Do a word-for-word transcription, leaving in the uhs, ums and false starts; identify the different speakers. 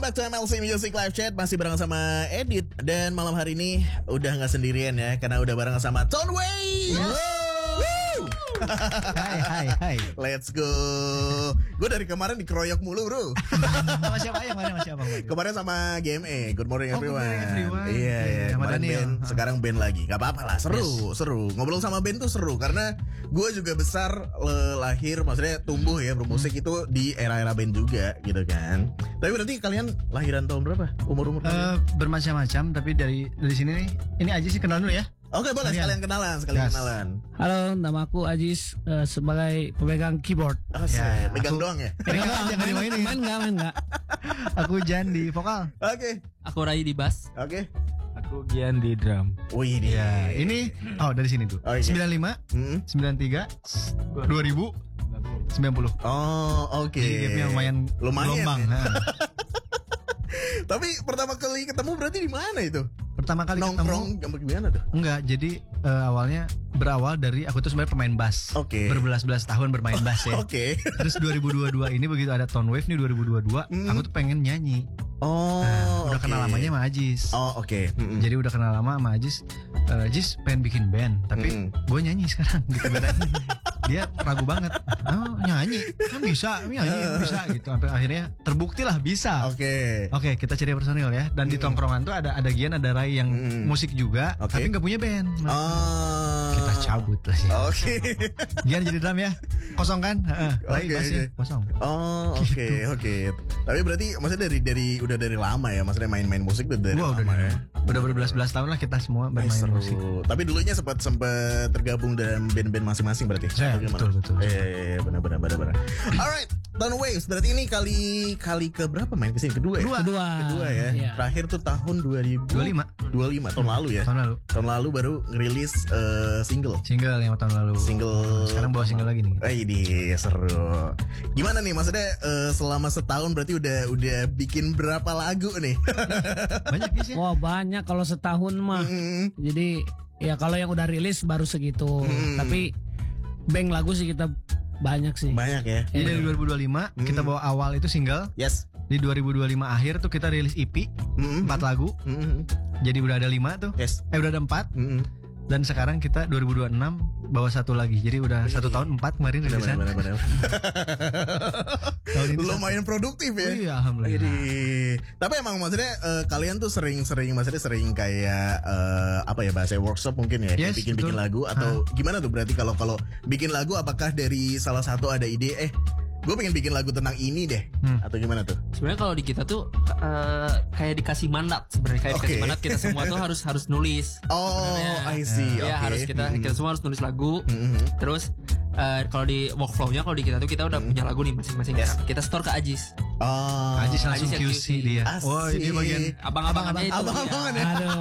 Speaker 1: back to M L C Music Live Chat. Masih bareng sama Edit. Dan malam hari ini udah gak sendirian ya, karena udah bareng sama Tonway.
Speaker 2: Hai hai hai.
Speaker 1: Let's go. Gue dari kemarin dikeroyok mulu bro.
Speaker 2: Sama siapa yang mana siapa?
Speaker 1: Kemarin sama G M E. Good morning
Speaker 2: Oh,
Speaker 1: everyone.
Speaker 2: good morning, everyone.
Speaker 1: Iya iya.
Speaker 2: Sama
Speaker 1: Kemarin
Speaker 2: Daniel.
Speaker 1: band,
Speaker 2: Huh.
Speaker 1: sekarang band lagi. Gak apa-apa lah. Seru
Speaker 2: Yes.
Speaker 1: seru. Ngobrol sama band tuh seru karena gue juga besar le- lahir, maksudnya tumbuh ya bermusik
Speaker 2: Hmm.
Speaker 1: itu di era-era band juga gitu kan. Tapi berarti kalian lahiran tahun berapa? Umur-umur kalian?
Speaker 2: Eh, bermacam-macam tapi dari dari sini nih ini aja sih kenalan dulu ya.
Speaker 1: Oke boleh
Speaker 2: Kalian.
Speaker 1: sekalian kenalan, sekalian
Speaker 2: Yes.
Speaker 1: kenalan.
Speaker 3: Halo, nama aku Ajis uh, sebagai pemegang keyboard.
Speaker 1: Oh,
Speaker 2: Ya,
Speaker 1: megang
Speaker 2: aku-
Speaker 1: doang ya.
Speaker 2: Pegang aja nggak dimainin.
Speaker 3: Main nggak, main nggak.
Speaker 2: Aku Jan di vokal.
Speaker 1: Oke,
Speaker 4: Aku Rai di bass.
Speaker 1: oke.
Speaker 4: Aku Gian di drum.
Speaker 1: Wih dia.
Speaker 2: Ya, ini oh dari sini tuh.
Speaker 1: Oh, iya.
Speaker 2: sembilan puluh lima,
Speaker 1: Hmm.
Speaker 2: sembilan puluh tiga, dua ribu, sembilan puluh.
Speaker 1: Oh oke.
Speaker 2: Jadi gapnya lumayan
Speaker 1: Lumayan
Speaker 2: gelombang.
Speaker 1: ya.
Speaker 2: Ha.
Speaker 1: Tapi pertama kali ketemu berarti di mana itu?
Speaker 2: Pertama kali
Speaker 1: Nongkrong
Speaker 2: ketemu
Speaker 1: apa gimana tuh?
Speaker 2: enggak, jadi eh, awalnya berawal dari aku tuh sebenarnya pemain bass.
Speaker 1: Oke.
Speaker 2: Berbelas-belas tahun bermain bass ya.
Speaker 1: Oke.
Speaker 2: Terus dua ribu dua puluh dua ini begitu ada Tone Wave nih dua ribu dua puluh dua,
Speaker 1: Hmm.
Speaker 2: aku tuh pengen nyanyi.
Speaker 1: Oh.
Speaker 2: Nah, udah
Speaker 1: oke.
Speaker 2: kenal lamanya sama Ajis.
Speaker 1: Oh oke. Mm-mm.
Speaker 2: Jadi udah kenal lama sama Ajis. Eh, Ajis pengen bikin band, tapi
Speaker 1: Mm.
Speaker 2: gue nyanyi sekarang gitu kan. Dia ragu banget. Oh, nyanyi kan bisa, nyanyi bisa gitu. Sampai akhirnya terbukti lah bisa.
Speaker 1: Oke.
Speaker 2: Oke, kita cari personil ya. Dan di
Speaker 1: Mm.
Speaker 2: tongkrongan tuh ada ada Gian, ada Rai yang
Speaker 1: Mm.
Speaker 2: musik juga,
Speaker 1: Oke.
Speaker 2: tapi nggak punya band. Nah,
Speaker 1: Oh.
Speaker 2: kita cabut lah sih.
Speaker 1: Oke.
Speaker 2: Gian jadi drum ya, kosong kan? Heeh. Rai
Speaker 1: Oke,
Speaker 2: bass ya,
Speaker 1: oke.
Speaker 2: kosong.
Speaker 1: Oh oke oke. Tapi berarti maksudnya dari dari udah dari lama ya, maksudnya main-main musik tuh dari
Speaker 2: Wah, udah
Speaker 1: lama
Speaker 2: dari-
Speaker 1: ya.
Speaker 2: udah berbelas-belas tahun lah kita semua
Speaker 1: Eh,
Speaker 2: bermain
Speaker 1: seru.
Speaker 2: musik.
Speaker 1: Tapi dulunya sempat sempat tergabung dalam band-band masing-masing berarti.
Speaker 2: Saya,
Speaker 1: Atau gimana?
Speaker 2: betul, betul.
Speaker 1: Iya iya iya, benar benar benar benar. Alright, Tone Waves berarti ini kali kali ke berapa main kesini? Kedua ya?
Speaker 2: Kedua.
Speaker 3: Kedua.
Speaker 1: Kedua ya.
Speaker 3: Iya.
Speaker 1: Terakhir tuh tahun dua ribu
Speaker 2: dua puluh lima
Speaker 1: dua puluh lima tahun lalu ya.
Speaker 2: tahun lalu.
Speaker 1: Tahun lalu baru ngerilis eh, single.
Speaker 2: Single yang tahun lalu.
Speaker 1: Single.
Speaker 2: Sekarang bawa single lagi nih.
Speaker 1: Eh ini seru. Gimana nih maksudnya eh, selama setahun berarti udah udah bikin berapa lagu nih?
Speaker 2: Banyak guys ya.
Speaker 3: Wah banyak kalau setahun mah.
Speaker 1: Hmm.
Speaker 3: Jadi ya kalau yang udah rilis baru segitu.
Speaker 1: Hmm.
Speaker 3: Tapi bank lagu sih kita banyak sih.
Speaker 1: Banyak ya.
Speaker 2: Jadi dari dua ribu dua puluh lima kita bawa awal itu single.
Speaker 1: Yes.
Speaker 2: Di dua ribu dua puluh lima akhir tuh kita rilis E P
Speaker 1: Hmm.
Speaker 2: empat lagu.
Speaker 1: Hmm.
Speaker 2: Jadi udah ada lima tuh.
Speaker 1: Yes.
Speaker 2: Eh udah ada empat.
Speaker 1: Hmm.
Speaker 2: Dan sekarang kita dua ribu dua puluh enam bawa satu lagi. Jadi udah satu tahun empat kemarin
Speaker 1: Benar,
Speaker 2: rilisan.
Speaker 1: benar, benar, benar.
Speaker 2: Tahun ini
Speaker 1: Lumayan produktif ya.
Speaker 2: satu. Iya, alhamdulillah.
Speaker 1: Jadi, tapi emang maksudnya eh, kalian tuh sering-sering maksudnya sering kayak eh, apa ya bahasa workshop mungkin ya,
Speaker 2: Yes,
Speaker 1: bikin-bikin
Speaker 2: betul.
Speaker 1: lagu atau gimana tuh berarti kalau kalau bikin lagu apakah dari salah satu ada ide eh gue pengen bikin lagu tentang ini deh
Speaker 2: Hmm.
Speaker 1: atau gimana tuh?
Speaker 4: Sebenarnya kalau di kita tuh eh, kayak dikasih mandat sebenarnya kayak dikasih
Speaker 1: Oke.
Speaker 4: mandat kita semua tuh harus harus nulis.
Speaker 1: Oh,
Speaker 4: Sebenarnya.
Speaker 1: I see.
Speaker 4: Ya
Speaker 1: Oke.
Speaker 4: harus kita
Speaker 1: Mhm.
Speaker 4: kita semua harus nulis lagu.
Speaker 1: Mhm.
Speaker 4: Terus eh, kalau di workflow-nya kalau di kita tuh kita udah punya lagu nih masing-masing.
Speaker 1: Yes.
Speaker 4: Kita store ke Ajis.
Speaker 1: Oh,
Speaker 2: Ajis langsung
Speaker 4: Ajis yang
Speaker 2: Q C dia.
Speaker 1: Asik.
Speaker 2: Oh, ini bagian
Speaker 4: Abang-abangannya itu.
Speaker 1: Abang-abangan
Speaker 4: ya.
Speaker 1: ya.
Speaker 3: Aduh.